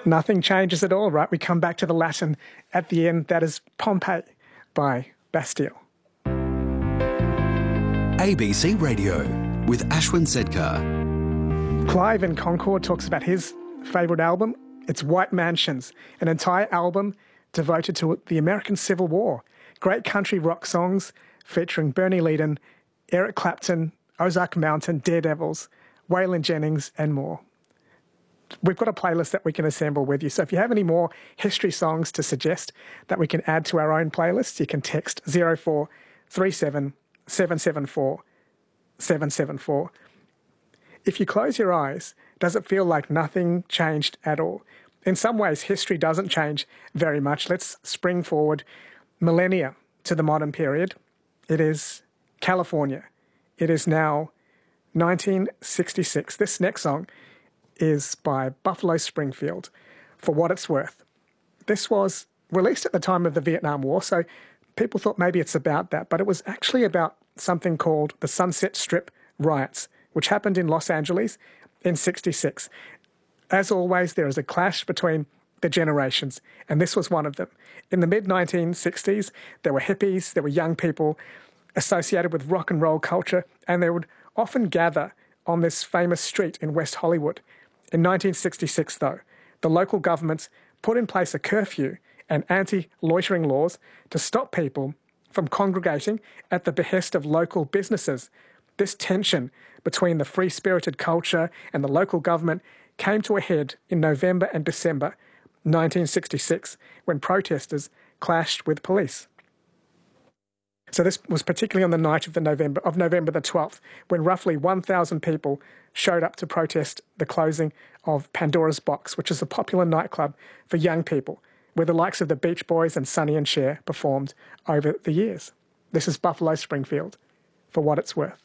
Nothing changes at all, right? We come back to the Latin at the end. That is Pompeii by Bastille. ABC Radio with Ashwin Sedkar. Clive in Concord talks about his favourite album. It's White Mansions, an entire album devoted to the American Civil War. Great country rock songs featuring Bernie Leadon, Eric Clapton, Ozark Mountain, Daredevils, Waylon Jennings and more. We've got a playlist that we can assemble with you. So if you have any more history songs to suggest that we can add to our own playlist, you can text 0437 774 774. If you close your eyes, does it feel like nothing changed at all? In some ways, history doesn't change very much. Let's spring forward millennia to the modern period. It is California. It is now 1966. This next song is by Buffalo Springfield, For What It's Worth. This was released at the time of the Vietnam War, so people thought maybe it's about that, but it was actually about something called the Sunset Strip riots, which happened in Los Angeles in 66. As always, there is a clash between the generations, and this was one of them. In the mid-1960s, there were hippies, there were young people associated with rock and roll culture, and they would often gather on this famous street in West Hollywood. In 1966, though, the local governments put in place a curfew and anti-loitering laws to stop people from congregating at the behest of local businesses. This tension between the free-spirited culture and the local government came to a head in November and December 1966 when protesters clashed with police. So this was particularly on the night of November the 12th, when roughly 1,000 people showed up to protest the closing of Pandora's Box, which is a popular nightclub for young people, where the likes of the Beach Boys and Sonny and Cher performed over the years. This is Buffalo Springfield, For What It's Worth.